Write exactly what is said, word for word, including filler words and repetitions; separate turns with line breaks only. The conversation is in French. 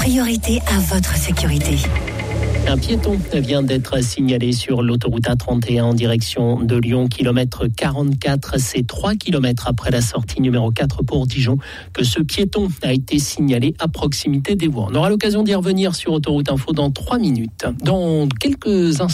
priorité à votre sécurité.
Un piéton vient d'être signalé sur l'autoroute A trente et un en direction de Lyon, kilomètre quarante-quatre. C'est trois kilomètres après la sortie numéro quatre pour Dijon que ce piéton a été signalé à proximité des voies. On aura l'occasion d'y revenir sur Autoroute Info dans trois minutes. Dans quelques instants,